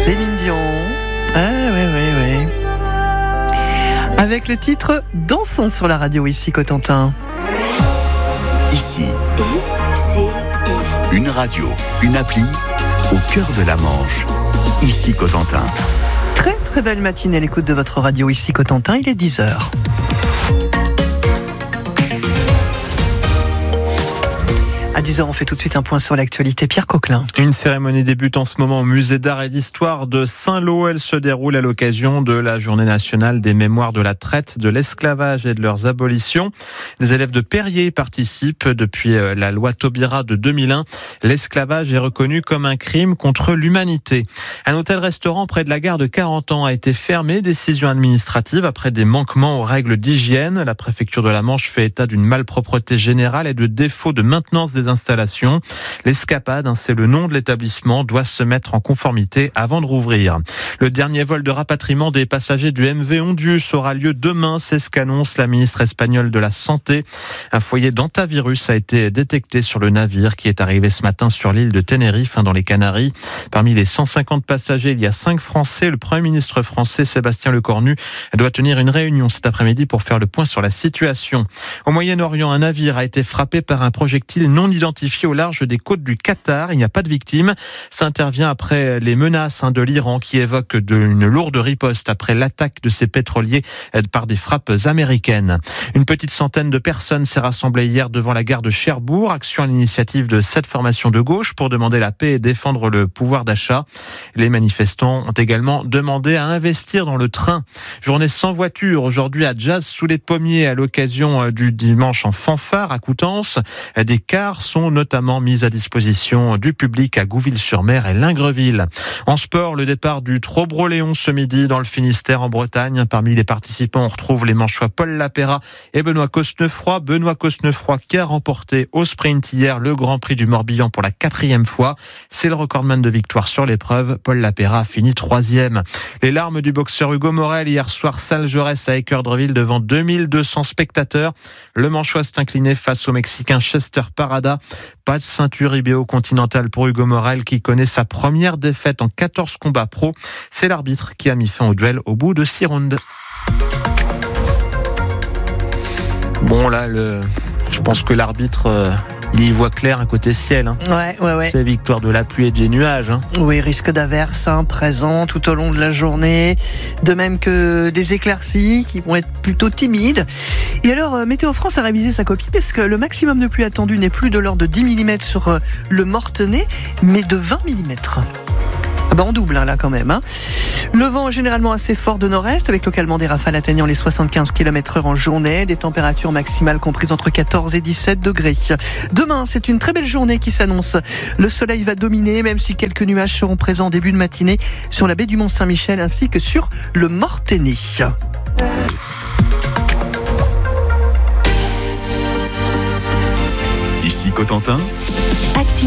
Céline Dion. Ah oui. Avec le titre Dansons sur la radio ici Cotentin. Ici, une radio, une appli au cœur de la Manche. Ici Cotentin. Très très belle matinée à l'écoute de votre radio ici Cotentin, il est 10h. À 10h, on fait tout de suite un point sur l'actualité. Pierre Coquelin. Une cérémonie débute en ce moment au musée d'art et d'histoire de Saint-Lô. Elle se déroule à l'occasion de la journée nationale des mémoires de la traite, de l'esclavage et de leurs abolitions. Des élèves de Périers participent depuis la loi Taubira de 2001. L'esclavage est reconnu comme un crime contre l'humanité. Un hôtel-restaurant près de la gare de Carentan a été fermé. Décision administrative après des manquements aux règles d'hygiène. La préfecture de la Manche fait état d'une malpropreté générale et de défaut de maintenance des installations. L'Escapade, c'est le nom de l'établissement, doit se mettre en conformité avant de rouvrir. Le dernier vol de rapatriement des passagers du MV Ondius aura lieu demain, c'est ce qu'annonce la ministre espagnole de la Santé. Un foyer d'hantavirus a été détecté sur le navire qui est arrivé ce matin sur l'île de Tenerife, dans les Canaries. Parmi les 150 passagers, il y a 5 Français. Le Premier ministre français, Sébastien Lecornu, doit tenir une réunion cet après-midi pour faire le point sur la situation. Au Moyen-Orient, un navire a été frappé par un projectile non identifié au large des côtes du Qatar. Il n'y a pas de victimes. Ça intervient après les menaces de l'Iran qui évoque une lourde riposte après l'attaque de ses pétroliers par des frappes américaines. Une petite centaine de personnes s'est rassemblée hier devant la gare de Cherbourg. Action à l'initiative de 7 formations de gauche pour demander la paix et défendre le pouvoir d'achat. Les manifestants ont également demandé à investir dans le train. Journée sans voiture aujourd'hui à Jazz sous les pommiers à l'occasion du dimanche en fanfare à Coutances. Des cars sont notamment mises à disposition du public à Gouville-sur-Mer et Lingreville. En sport, le départ du Trobro-Léon ce midi dans le Finistère en Bretagne. Parmi les participants, on retrouve les Manchois Paul Lapéra et Benoît Cosnefroy. Benoît Cosnefroy qui a remporté au sprint hier le Grand Prix du Morbihan pour la 4e fois. C'est le recordman de victoire sur l'épreuve. Paul Lapéra finit 3e. Les larmes du boxeur Hugo Morel hier soir, salle Jaurès à Équeurdreville devant 2200 spectateurs. Le Manchois s'est incliné face au Mexicain Chester Parada. Pas de ceinture IBO continentale pour Hugo Morel qui connaît sa première défaite en 14 combats pro. C'est l'arbitre qui a mis fin au duel au bout de 6 rounds. Bon là, je pense que l'arbitre... il y voit clair un côté ciel. Ouais. C'est victoire de la pluie et des nuages. Oui, risque d'averse présent tout au long de la journée. De même que des éclaircies qui vont être plutôt timides. Et alors, Météo France a révisé sa copie parce que le maximum de pluie attendu n'est plus de l'ordre de 10 mm sur le Mortenay, mais de 20 mm. Ah ben on double là quand même. Le vent est généralement assez fort de nord-est, avec localement des rafales atteignant les 75 km/h en journée, des températures maximales comprises entre 14 et 17 degrés. Demain, c'est une très belle journée qui s'annonce. Le soleil va dominer, même si quelques nuages seront présents en début de matinée sur la baie du Mont-Saint-Michel ainsi que sur le Mortenay. Ici Cotentin.